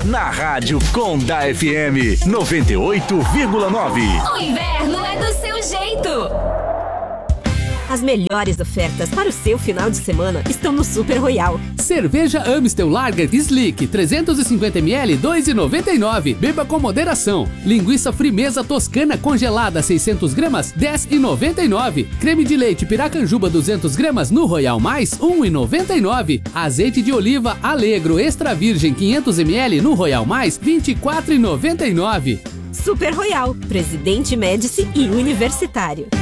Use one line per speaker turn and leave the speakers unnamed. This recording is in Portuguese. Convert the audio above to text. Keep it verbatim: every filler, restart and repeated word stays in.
Na Rádio Conda F M noventa e oito vírgula nove.
O inverno é do seu jeito.
As melhores ofertas para o seu final de semana estão no Super Royal.
Cerveja Amstel Lager Slick trezentos e cinquenta mililitros, dois reais e noventa e nove centavos. Beba com moderação. Linguiça Frimeza Toscana congelada seiscentos gramas, dez reais e noventa e nove centavos. Creme de leite Piracanjuba duzentos gramas no Royal Mais, um real e noventa e nove centavos. Azeite de oliva Alegro Extra Virgem quinhentos mililitros no Royal Mais, vinte e quatro reais e noventa e nove centavos.
Super Royal, Presidente Médici e Universitário.